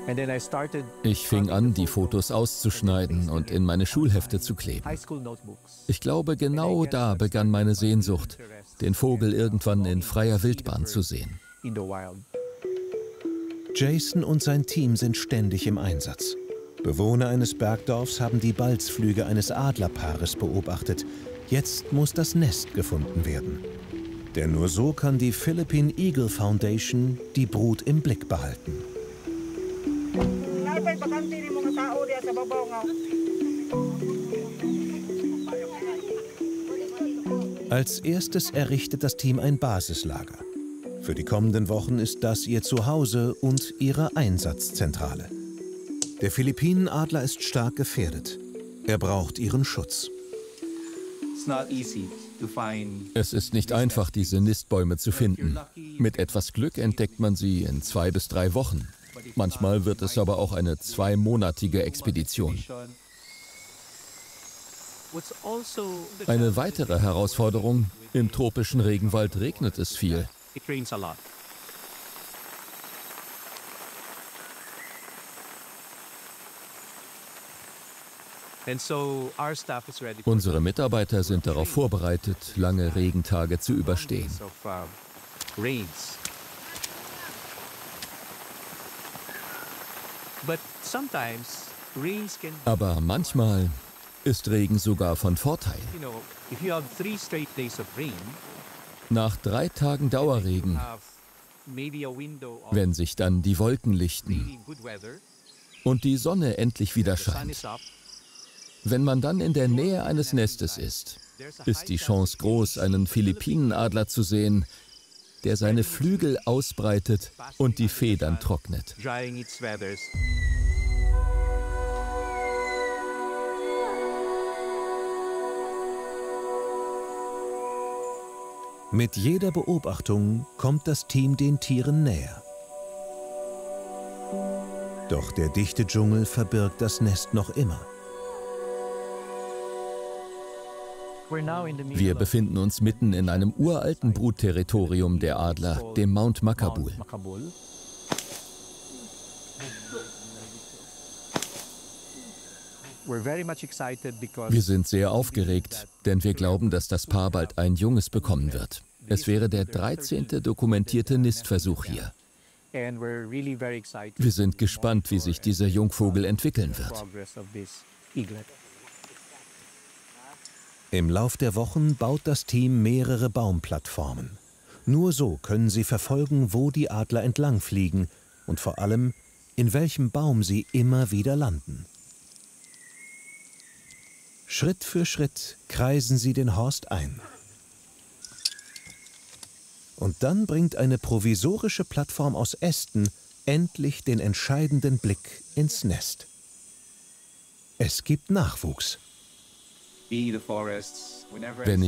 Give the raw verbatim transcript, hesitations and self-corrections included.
Ich fing an, die Fotos auszuschneiden und in meine Schulhefte zu kleben. Ich glaube, genau da begann meine Sehnsucht, den Vogel irgendwann in freier Wildbahn zu sehen. Jason und sein Team sind ständig im Einsatz. Bewohner eines Bergdorfs haben die Balzflüge eines Adlerpaares beobachtet. Jetzt muss das Nest gefunden werden. Denn nur so kann die Philippine Eagle Foundation die Brut im Blick behalten. Als erstes errichtet das Team ein Basislager. Für die kommenden Wochen ist das ihr Zuhause und ihre Einsatzzentrale. Der Philippinenadler ist stark gefährdet. Er braucht ihren Schutz. Es ist nicht einfach, diese Nistbäume zu finden. Mit etwas Glück entdeckt man sie in zwei bis drei Wochen. Manchmal wird es aber auch eine zweimonatige Expedition. Eine weitere Herausforderung: Im tropischen Regenwald regnet es viel. Unsere Mitarbeiter sind darauf vorbereitet, lange Regentage zu überstehen. Aber manchmal ist Regen sogar von Vorteil. Nach drei Tagen Dauerregen, wenn sich dann die Wolken lichten und die Sonne endlich wieder scheint, wenn man dann in der Nähe eines Nestes ist, ist die Chance groß, einen Philippinenadler zu sehen, der seine Flügel ausbreitet und die Federn trocknet. Mit jeder Beobachtung kommt das Team den Tieren näher. Doch der dichte Dschungel verbirgt das Nest noch immer. Wir befinden uns mitten in einem uralten Brutterritorium der Adler, dem Mount Makabul. Wir sind sehr aufgeregt, denn wir glauben, dass das Paar bald ein Junges bekommen wird. Es wäre der dreizehnte dokumentierte Nistversuch hier. Wir sind gespannt, wie sich dieser Jungvogel entwickeln wird. Im Lauf der Wochen baut das Team mehrere Baumplattformen. Nur so können sie verfolgen, wo die Adler entlang fliegen und vor allem, in welchem Baum sie immer wieder landen. Schritt für Schritt kreisen sie den Horst ein. Und dann bringt eine provisorische Plattform aus Ästen endlich den entscheidenden Blick ins Nest. Es gibt Nachwuchs. Wenn